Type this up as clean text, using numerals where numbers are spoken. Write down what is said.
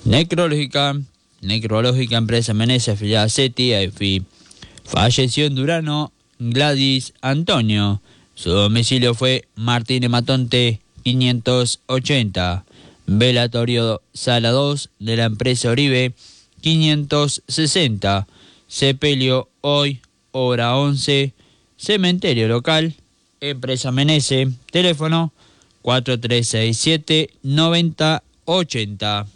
Necrológica empresa Meneses, afiliada a SETI, AFI. Falleció en Durano Gladys Antonio. Su domicilio fue Martínez Matonte 580. Velatorio Sala 2 de la empresa Oribe 560. Sepelio hoy, hora 11. Cementerio local, empresa Menese. Teléfono 4367-9080.